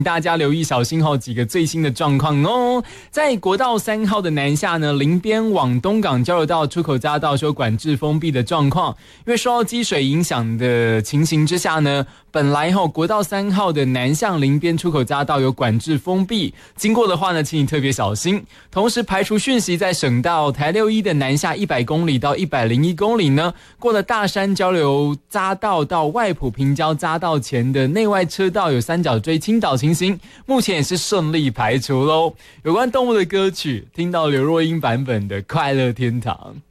大家留意小心几个最新的状况哦。在国道3号的南下呢，林边往东港交流道出口匝道有管制封闭的状况，因为受到积水影响的情形之下呢，本来国道3号的南向林边出口匝道有管制封闭，经过的话呢，请你特别小心。同时排除讯息，在省道台61的南下100公里到101公里呢，过了大山交流匝道到外埔平交匝道前的内外车道有三角锥倾倒情形，目前也是顺利排除咯。有关动物的歌曲，听到刘若英版本的《快乐天堂》。